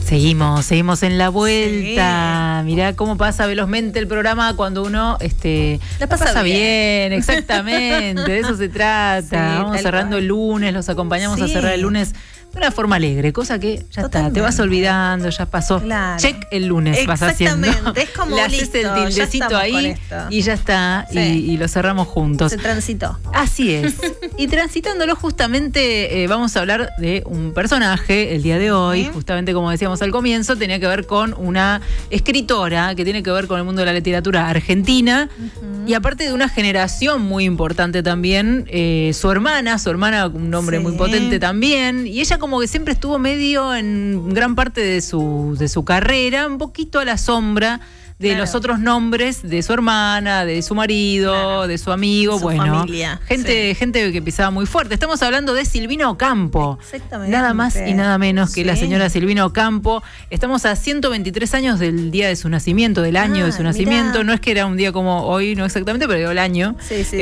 Seguimos en la vuelta. Sí. Mirá cómo pasa velozmente el programa cuando uno la pasa bien. Exactamente, de eso se trata. Sí, vamos cerrando el lunes, los acompañamos a cerrar el lunes de una forma alegre, cosa que ya está, te vas olvidando, ya pasó. Claro. Check el lunes vas haciendo. Exactamente, es como le haces el tildecito ahí y ya está, y lo cerramos juntos. Se transitó. Así es. Y transitándolo justamente vamos a hablar de un personaje el día de hoy, justamente como decíamos al comienzo, tenía que ver con una escritora que tiene que ver con el mundo de la literatura argentina y aparte de una generación muy importante también, su hermana, un nombre muy potente también, y ella como que siempre estuvo medio en gran parte de su carrera, un poquito a la sombra de los otros nombres de su hermana, de su marido, de su amigo, su familia. Gente que pisaba muy fuerte. Estamos hablando de Silvina Ocampo. Exactamente. Nada más y nada menos que la señora Silvina Ocampo. Estamos a 123 años del día de su nacimiento, del año de su nacimiento. No es que era un día como hoy, no exactamente, pero el año.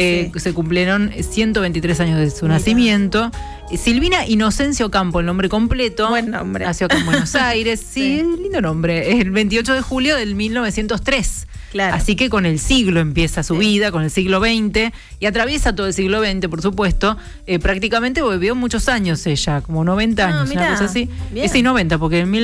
Se cumplieron 123 años de su nacimiento. Silvina Inocencio Ocampo, el nombre completo. Buen nombre. Nació acá en Buenos Aires. Lindo nombre. El 28 de julio del 1903. Claro. Así que con el siglo empieza su vida, con el siglo XX, y atraviesa todo el siglo XX, por supuesto. Prácticamente vivió muchos años ella, como 90 años, una cosa así. Sí, 90, porque en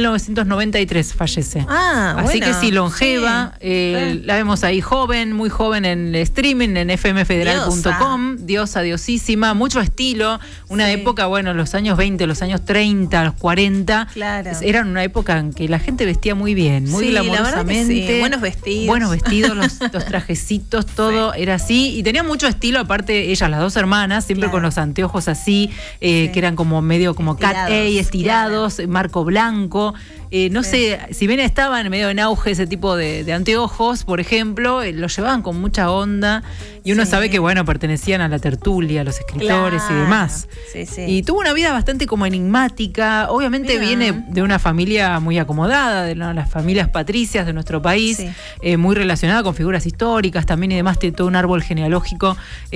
1993 fallece. Así que sí, longeva. La vemos ahí joven, muy joven en el streaming, en fmfederal.com. Diosa, diosísima, mucho estilo. Una época, los años 20, los años 30, los 40. Claro. Eran una época en que la gente vestía muy bien, muy glamorosamente. Buenos vestidos. Los trajecitos, todo era así. Y tenía mucho estilo, aparte ellas, las dos hermanas, siempre con los anteojos así, que eran como medio como cat A, estirados, marco blanco. No sé, si bien estaban medio en auge ese tipo de anteojos, por ejemplo, los llevaban con mucha onda. Y uno sabe que, pertenecían a la tertulia, a los escritores y demás. Y tuvo una vida bastante como enigmática. Obviamente viene de una familia muy acomodada, de las familias patricias de nuestro país, muy relacionada con figuras históricas también y demás. Tiene todo un árbol genealógico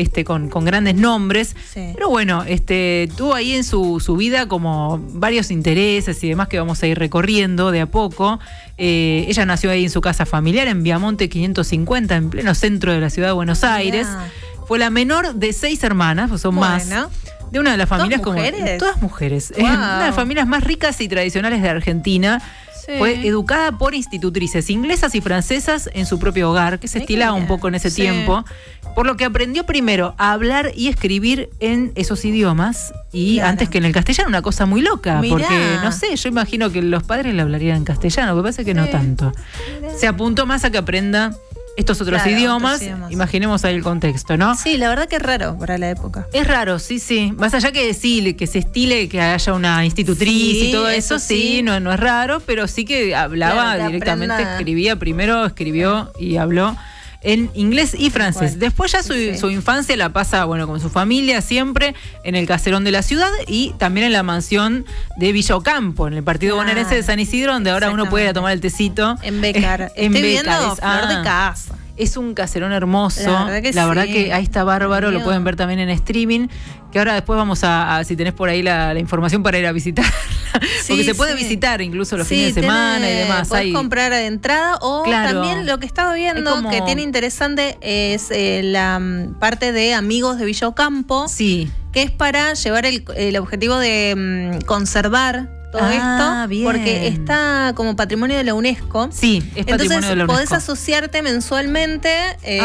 con grandes nombres. Pero tuvo ahí en su vida como varios intereses y demás que vamos a ir recorriendo de a poco. Ella nació ahí en su casa familiar en Viamonte 550, en pleno centro de la ciudad de Buenos Aires. Fue la menor de 6 hermanas, pues son más. De una de las familias todas mujeres. Wow. Una de las familias más ricas y tradicionales de Argentina. Fue educada por institutrices inglesas y francesas en su propio hogar, que se estilaba un poco en ese tiempo, por lo que aprendió primero a hablar y escribir en esos idiomas, y antes que en el castellano, una cosa muy loca, porque, no sé, yo imagino que los padres le hablarían en castellano, me parece que no tanto. Se apuntó más a que aprenda estos otros idiomas, imaginemos ahí el contexto, ¿no? Sí, la verdad que es raro para la época. Es raro, sí. Más allá que que se estile, que haya una institutriz y todo eso, no es raro, pero sí que hablaba directamente, escribió y habló en inglés y francés. Después ya su infancia la pasa, con su familia siempre, en el caserón de la ciudad y también en la mansión de Villa Ocampo, en el partido bonaerense de San Isidro, donde ahora uno puede ir a tomar el tecito. En Bécar. Estoy viendo Flor de Casa. Es un caserón hermoso. La verdad que ahí está bárbaro, lo pueden ver también en streaming. Que ahora después vamos a si tenés por ahí la información para ir a visitar. Porque se puede visitar incluso los fines de semana y demás. Podés comprar de entrada o también lo que estaba viendo que tiene interesante es la parte de Amigos de Villa Ocampo. Sí. Que es para llevar el objetivo de conservar todo esto, bien. Porque está como patrimonio de la UNESCO. Sí, es patrimonio de la UNESCO. Entonces podés asociarte mensualmente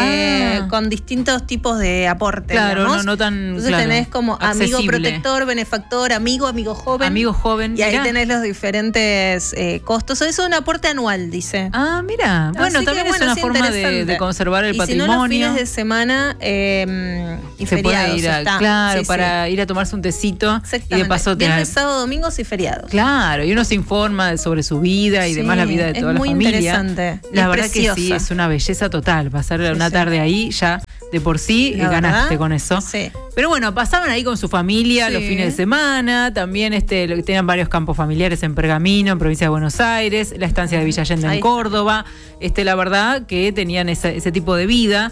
con distintos tipos de aportes. Claro, no tan. Entonces tenés como accesible. amigo protector, benefactor, amigo joven. Amigo joven. Y ahí tenés los diferentes costos. Eso es un aporte anual, dice. Mira. Bueno, también es una forma de conservar el patrimonio. Si no, los fines de semana y se feriados. Puede ir para ir a tomarse un tecito. Exactamente. Y de paso viernes, sábado, domingos y feriados. Claro, y uno se informa sobre su vida y demás, la vida de toda la familia. Es muy interesante. La verdad que sí, es una belleza total. Pasar una tarde ahí ya de por sí ganaste con eso. Sí. Pero bueno, pasaban ahí con su familia los fines de semana, también tenían varios campos familiares en Pergamino, en provincia de Buenos Aires, la estancia de Villa Allende en Córdoba. La verdad que tenían ese tipo de vida.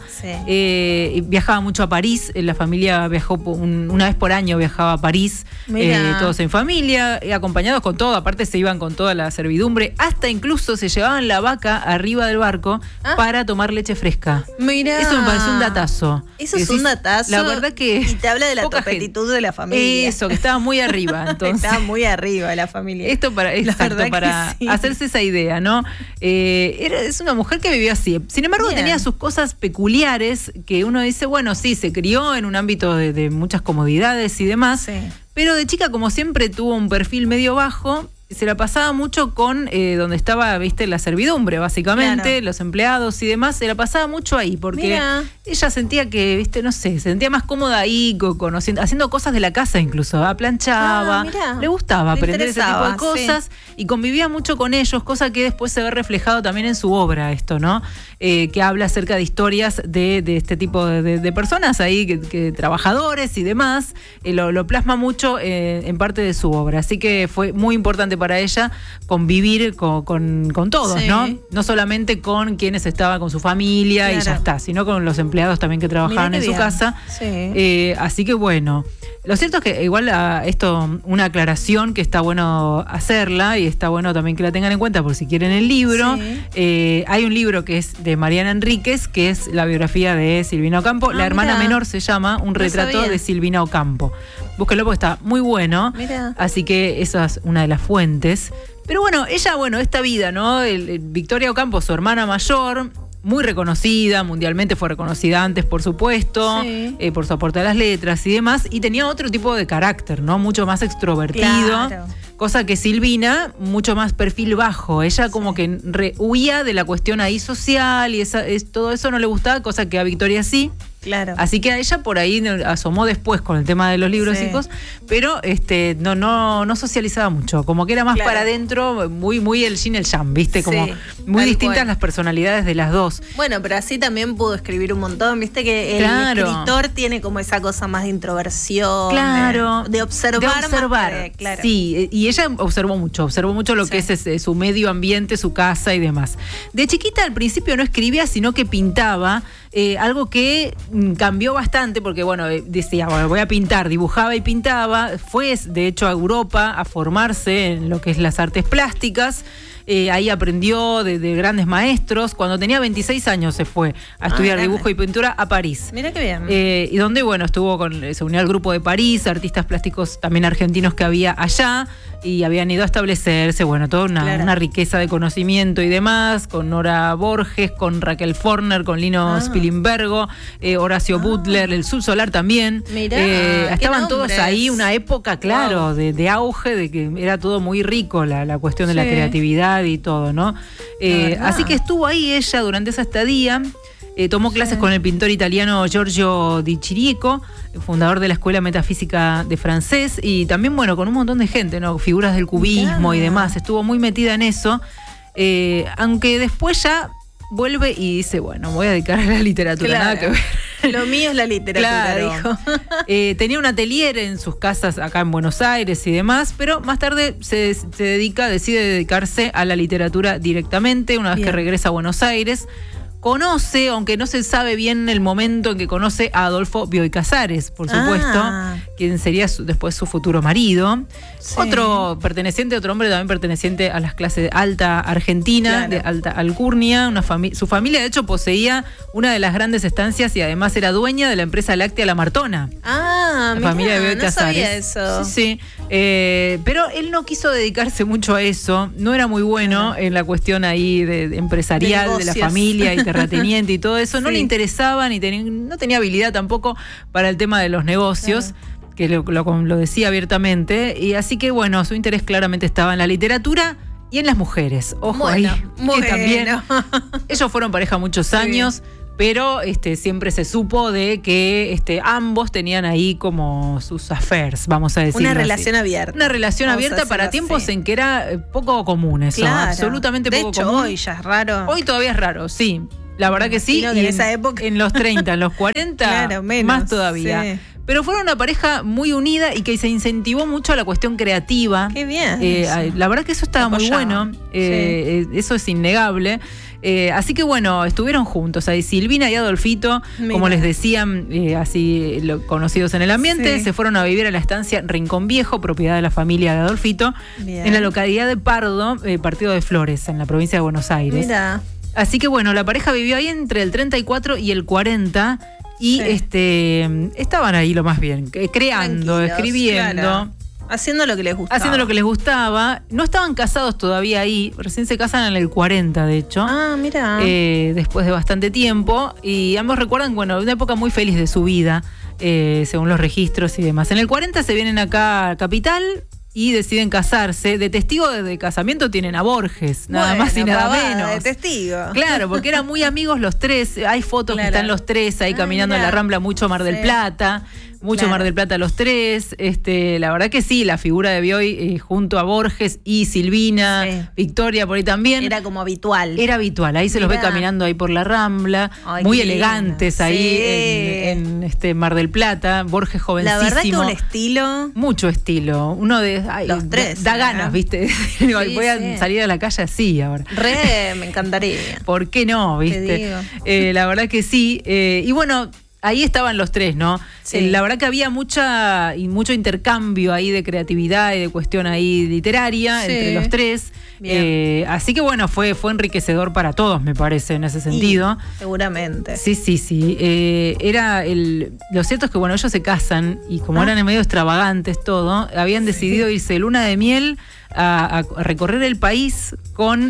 Viajaba mucho a París, la familia viajó una vez por año, viajaba a París, todos en familia, acompañados con todo, aparte se iban con toda la servidumbre, hasta incluso se llevaban la vaca arriba del barco para tomar leche fresca. Mirá. Eso me pareció un datazo. Eso es un datazo. La verdad que... Y te habla de la topetitud de la familia. Eso, que estaba muy arriba. Entonces. Estaba muy arriba la familia. Esto para hacerse esa idea, ¿no? Es una mujer que vivió así. Sin embargo, tenía sus cosas peculiares que uno dice, bueno, sí, se crió en un ámbito de muchas comodidades y demás, pero de chica, como siempre, tuvo un perfil medio bajo. Se la pasaba mucho con donde estaba, viste, la servidumbre, básicamente, los empleados y demás, se la pasaba mucho ahí, porque ella sentía que, viste, no sé, se sentía más cómoda ahí, haciendo cosas de la casa incluso, planchaba, le gustaba aprender ese tipo de cosas y convivía mucho con ellos, cosa que después se ve reflejado también en su obra esto, ¿no? Que habla acerca de historias de este tipo de personas ahí, que trabajadores y demás, lo plasma mucho en parte de su obra, así que fue muy importante para ella convivir con todos, ¿no? No solamente con quienes estaban con su familia y ya está, sino con los empleados también que trabajaban en su casa. Así que bueno, lo cierto es que igual esto, una aclaración que está bueno hacerla y está bueno también que la tengan en cuenta por si quieren el libro. Hay un libro que es de Mariana Enríquez, que es la biografía de Silvina Ocampo. La hermana menor se llama Un retrato de Silvina Ocampo. Búsquenlo porque está muy bueno. Así que esa es una de las fuentes. Pero bueno, ella, esta vida, ¿no? Victoria Ocampo, su hermana mayor, muy reconocida, mundialmente fue reconocida antes, por supuesto, por su aporte a las letras y demás, y tenía otro tipo de carácter, ¿no? Mucho más extrovertido, cosa que Silvina, mucho más perfil bajo. Ella como que huía de la cuestión ahí social y todo eso no le gustaba, cosa que a Victoria sí. Así que a ella por ahí asomó después con el tema de los libros hijos, pero no socializaba mucho, como que era más para adentro, muy el yin el yang, ¿viste? Como muy distintas las personalidades de las dos. Bueno, pero así también pudo escribir un montón, ¿viste? Que el escritor tiene como esa cosa más de introversión, de observar. Sí, y ella observó mucho lo que es su medio ambiente, su casa y demás. De chiquita al principio no escribía, sino que pintaba, algo que cambió bastante porque, decía, voy a pintar, dibujaba y pintaba. Fue, de hecho, a Europa a formarse en lo que es las artes plásticas. Ahí aprendió de grandes maestros. Cuando tenía 26 años se fue a estudiar dibujo y pintura a París. Mira qué bien. Y donde, se unió al grupo de París, artistas plásticos también argentinos que había allá, y habían ido a establecerse, toda una riqueza de conocimiento y demás, con Nora Borges, con Raquel Forner, con Lino Spilimbergo, Horacio Butler, el Subsolar también. Estaban todos ahí, una época, de auge, de que era todo muy rico, la cuestión de la creatividad y todo, ¿no? Así que estuvo ahí ella durante esa estadía. Tomó clases con el pintor italiano Giorgio Di Chirico, fundador de la Escuela Metafísica de Francés, y también, con un montón de gente, ¿no? Figuras del cubismo y demás. Estuvo muy metida en eso, aunque después ya vuelve y dice, me voy a dedicar a la literatura. Nada que ver. Lo mío es la literatura, dijo. Tenía un atelier en sus casas acá en Buenos Aires y demás, pero más tarde decide dedicarse a la literatura directamente, una vez que regresa a Buenos Aires. Conoce, aunque no se sabe bien el momento en que conoce a Adolfo Bioy Casares, por supuesto, quien sería después su futuro marido. Otro hombre también perteneciente a las clases alta argentina, de alta alcurnia. Su familia, de hecho, poseía una de las grandes estancias y además era dueña de la empresa láctea La Martona. La familia de Bioy Casares. Sabía eso. Sí. Pero él no quiso dedicarse mucho a eso, no era muy bueno en la cuestión ahí de empresarial de la familia y terrateniente y todo eso, no le interesaba no tenía habilidad tampoco para el tema de los negocios, que lo decía abiertamente, y así que su interés claramente estaba en la literatura y en las mujeres. Ojo ahí, que también ellos fueron pareja muchos años. Pero siempre se supo de que ambos tenían ahí como sus affairs, vamos a decir. Una relación abierta. Una relación abierta para tiempos en que era poco común eso. Absolutamente poco común. De hecho, hoy ya es raro. Hoy todavía es raro, sí. La verdad que sí. Y en esa época. En los 30, en los 40, más todavía. Pero fueron una pareja muy unida y que se incentivó mucho a la cuestión creativa. Qué bien. La verdad que eso estaba muy bueno. Eso es innegable. Así que bueno, estuvieron juntos ahí Silvina y Adolfito, como les decían, así conocidos en el ambiente, se fueron a vivir a la estancia Rincón Viejo, propiedad de la familia de Adolfito, en la localidad de Pardo, partido de Flores, en la provincia de Buenos Aires. Mira. Así que bueno, la pareja vivió ahí entre el 34 y el 40 y estaban ahí lo más bien, creando, escribiendo. Claro. Haciendo lo que les gustaba. Haciendo lo que les gustaba. No estaban casados todavía ahí. Recién se casan en el 40, de hecho. Ah, mira. Después de bastante tiempo. Y ambos recuerdan, bueno, una época muy feliz de su vida, según los registros y demás. En el 40 se vienen acá a Capital y deciden casarse. De testigo de casamiento tienen a Borges, nada más y nada menos. De testigo. Claro, porque eran muy amigos los tres. Hay fotos que están los tres ahí caminando en la Rambla, mucho Mar del Plata. Mucho Mar del Plata los tres. La verdad que sí, la figura de Bioy junto a Borges y Silvina, Victoria por ahí también. Era como habitual. Era habitual, ahí se los ve caminando ahí por la Rambla, muy elegantes ahí en Mar del Plata. Borges jovencísimo. La verdad que un estilo. Mucho estilo. Uno de los tres. Da ganas, ¿viste? Voy a salir a la calle así ahora. Me encantaría. ¿Por qué no, viste? La verdad que sí. Y bueno, ahí estaban los tres, ¿no? La verdad que había mucho intercambio ahí de creatividad y de cuestión ahí literaria entre los tres. Así que bueno, fue enriquecedor para todos, me parece, en ese sentido. Seguramente. Sí. Lo cierto es que bueno, ellos se casan y como eran medio extravagantes todo, habían decidido irse de luna de miel a recorrer el país con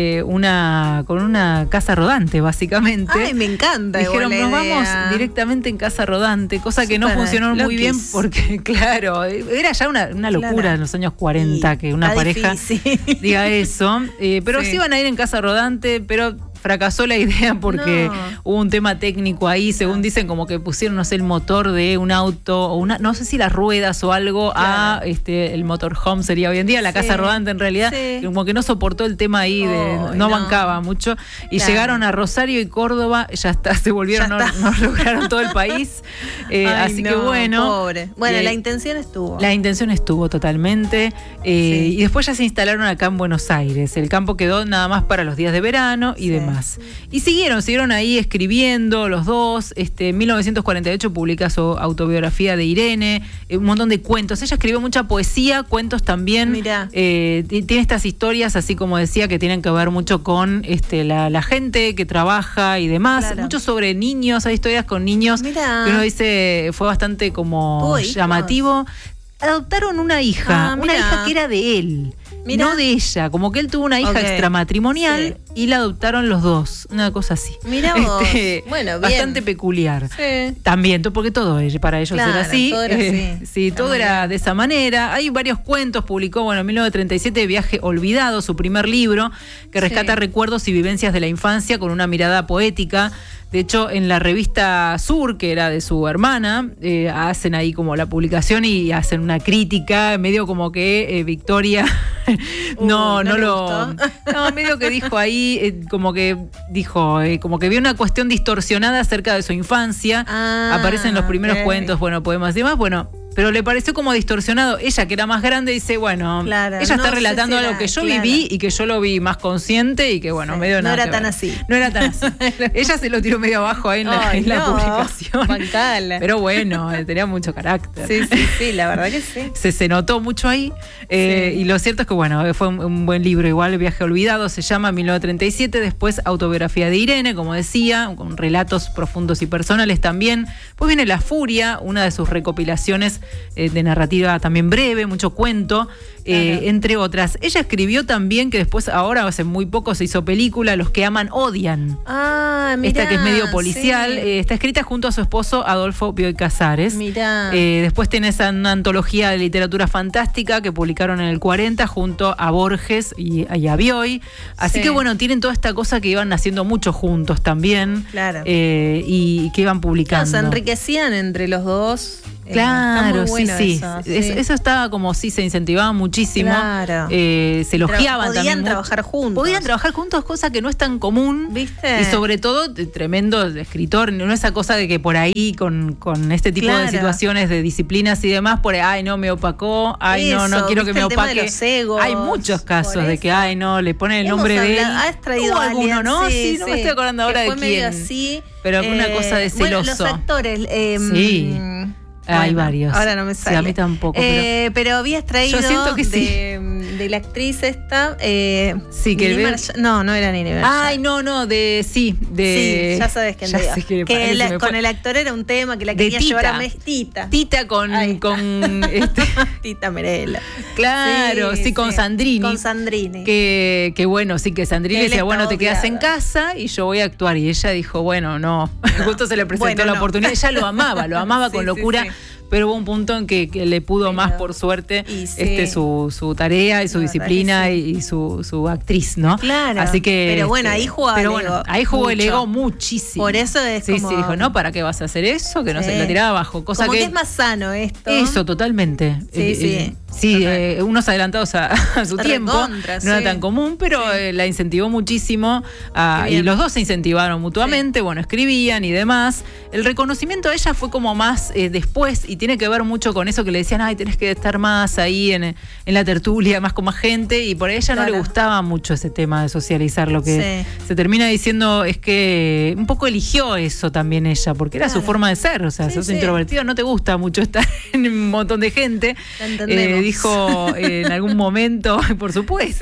una casa rodante, básicamente. Ay, me encanta. Dijeron, nos vamos directamente en casa rodante, cosa que no funcionó muy bien porque, claro, era ya una locura en los años 40 que una pareja diga eso. Pero sí iban a ir en casa rodante, pero fracasó la idea porque hubo un tema técnico ahí, según dicen, como que pusieron, no sé, el motor de un auto o no sé si las ruedas o algo a el motorhome sería hoy en día, la casa rodante en realidad, como que no soportó el tema ahí, no bancaba mucho y llegaron a Rosario y Córdoba, ya está, se volvieron, no lograron todo el país. Así que bueno. Pobre. Bueno, la intención estuvo. La intención estuvo totalmente. Y después ya se instalaron acá en Buenos Aires. El campo quedó nada más para los días de verano y demás. Y siguieron ahí escribiendo los dos. En 1948 publica su autobiografía de Irene, un montón de cuentos. Ella escribió mucha poesía, cuentos también. Mirá. Tiene estas historias, así como decía, que tienen que ver mucho con la gente que trabaja y demás. Claro. Mucho sobre niños, hay historias con niños. Mirá. Que uno dice fue bastante como llamativo. Adoptaron una hija que era de él. No de ella, como que él tuvo una hija extramatrimonial y la adoptaron los dos, una cosa así. Mirá vos. Bueno, bien. Bastante peculiar. También, porque todo para ellos era así. Todo era así. Sí, todo era de esa manera. Hay varios cuentos, publicó, en 1937 Viaje Olvidado, su primer libro, que rescata recuerdos y vivencias de la infancia con una mirada poética. De hecho, en la revista Sur, que era de su hermana, hacen ahí como la publicación y hacen una crítica, medio como que Victoria medio que dijo ahí, como que vio una cuestión distorsionada acerca de su infancia. Aparecen los primeros cuentos, poemas y demás, pero le pareció como distorsionado. Ella, que era más grande, dice, ella está relatando algo que yo viví y que yo lo vi más consciente y que, medio nada. No era tan así. No era tan así. Ella se lo tiró medio abajo ahí en la publicación. Bancala. Pero tenía mucho carácter. Sí, la verdad que sí. Se notó mucho ahí. Y lo cierto es que, fue un buen libro igual, Viaje Olvidado, se llama 1937, después Autobiografía de Irene, como decía, con relatos profundos y personales también. Pues viene La Furia, una de sus recopilaciones de narrativa también breve, mucho cuento, entre otras. Ella escribió también, que después ahora hace muy poco se hizo película, Los que aman odian. Mirá, esta que es medio policial, está escrita junto a su esposo Adolfo Bioy Casares. Mirá. Después tenés una antología de literatura fantástica que publicaron en el 40 junto a Borges y a Bioy. Así que tienen toda esta cosa que iban haciendo mucho juntos también. Claro. Y que iban publicando. Se enriquecían entre los dos. Claro, sí. Eso estaba como se incentivaba muchísimo. Claro. Se elogiaban también. Podían trabajar juntos. Podían trabajar juntos, cosa que no es tan común. ¿Viste? Y sobre todo, tremendo escritor. No esa cosa de que por ahí, con este tipo de situaciones de disciplinas y demás, por ahí, ay, no, me opacó, ay, no quiero que me opaque. Hay muchos casos de que, ay, no, le ponen el nombre de él. ¿Has traído alguno, no? Sí, no me estoy acordando ahora de quién. Medio así. Pero alguna cosa de celoso. Bueno, los actores. Sí. Hay varios. Ahora no me sale. Sí, a mí tampoco. Pero habías traído yo siento que de la actriz esta. Sí, que no era Nini Marshall. Ay, no, Sí, ya sabes quién digo. Que con el actor era un tema que la quería llevar a Tita. Tita con Tita Merelo. Claro, sí, con Sandrini. Con Sandrini. Que bueno, sí, que Sandrini decía, bueno, te quedas en casa y yo voy a actuar. Y ella dijo, bueno, no. Justo se le presentó la oportunidad. Ella lo amaba con locura. Sí. Pero hubo un punto en que le pudo más, por suerte, su tarea y su disciplina y su actriz, ¿no? Claro. Así que, pero bueno, ahí jugaba el ego. Ahí jugó el ego muchísimo. Por eso es como... Sí, dijo, no, ¿para qué vas a hacer eso? Que no se la tiraba abajo. Cosa como que es más sano esto. Eso, totalmente. Sí, unos adelantados a su tiempo. No era tan común, pero la incentivó muchísimo. Y los dos se incentivaron mutuamente. Bueno, escribían y demás. El reconocimiento a ella fue como más después, y tiene que ver mucho con eso que le decían, ay, tenés que estar más ahí en la tertulia, más con más gente, y por ella no le gustaba mucho ese tema de socializar. Lo que se termina diciendo es que un poco eligió eso también ella, porque era su forma de ser. O sea, sos introvertido, no te gusta mucho estar en un montón de gente. Dijo en algún momento, por supuesto.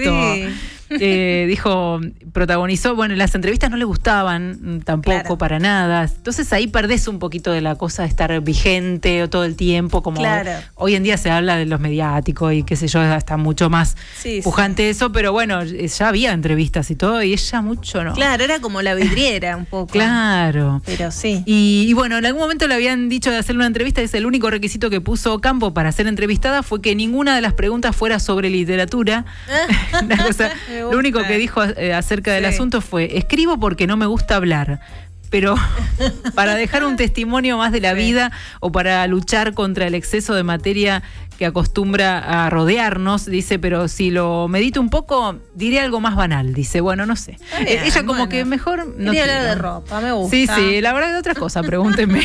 Protagonizó, bueno, las entrevistas no le gustaban tampoco para nada. Entonces ahí perdés un poquito de la cosa de estar vigente o todo el tiempo, como hoy en día se habla de los mediáticos y qué sé yo, está mucho más pujante eso, pero bueno, ya había entrevistas y todo, y ella mucho no. Claro, era como la vidriera un poco. Claro. Pero sí. Y bueno, en algún momento le habían dicho de hacerle una entrevista, es el único requisito que puso Campo para ser entrevistada fue que ninguna de las preguntas fuera sobre literatura. Una cosa, lo único que dijo acerca del asunto fue, escribo porque no me gusta hablar, pero para dejar un testimonio más de la vida o para luchar contra el exceso de materia que acostumbra a rodearnos, dice, pero si lo medito un poco, diré algo más banal. Dice, bueno, no sé. Ella como que mejor... No quería hablar de ropa, me gusta. Sí, la verdad de otras cosas, pregúntenme.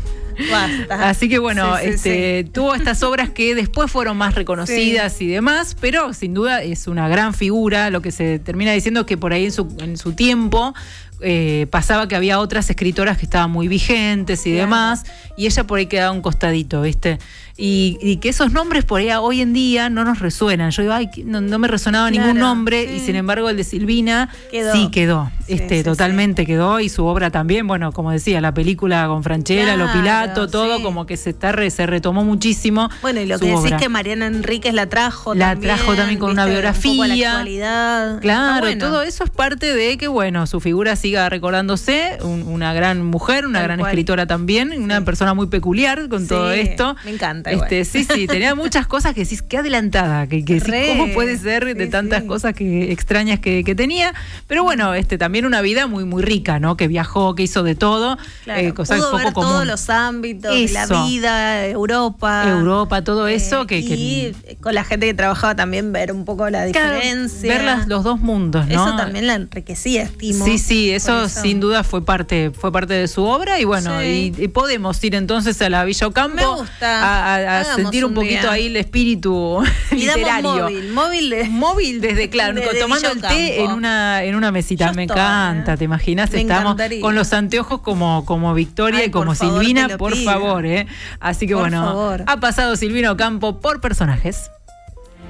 Basta. Así que bueno, tuvo estas obras que después fueron más reconocidas y demás, pero sin duda es una gran figura. Lo que se termina diciendo que por ahí en su tiempo pasaba que había otras escritoras que estaban muy vigentes y demás, y ella por ahí quedaba un costadito, ¿viste? Y que esos nombres por ahí hoy en día no nos resuenan. Yo digo, ay, no me resonaba ningún nombre, y sin embargo el de Silvina quedó. Totalmente quedó, y su obra también, bueno, como decía, la película con Franchella, Lo Pilato, todo como que se retomó muchísimo. Bueno, y lo que decís que Mariana Enríquez la trajo también con una biografía. Un poco la actualidad. Claro, todo eso es parte de que, bueno, su figura siga recordándose, una gran mujer, una gran escritora también, una persona muy peculiar con todo esto. Me encanta. Tenía muchas cosas que decís, qué adelantada, que ¿cómo puede ser de tantas cosas extrañas que tenía? Pero bueno, también una vida muy, muy rica, ¿no? Que viajó, que hizo de todo, cosas pudo poco ver común. Todos los ámbitos, la vida, Europa, todo eso. Y con la gente que trabajaba también ver un poco la diferencia. Ver los dos mundos, ¿no? Eso también la enriquecía, estimo. Sí, eso sin duda fue parte de su obra, y bueno, y podemos ir entonces a la Villa Ocampo. Me gusta. A sentir un poquito ahí el espíritu literario. Móvil desde tomando el té en una mesita. Me encanta, ¿te imaginas? Estamos con los anteojos como Victoria y como Silvina, por favor. Así que ha pasado Silvina Ocampo por Personajes.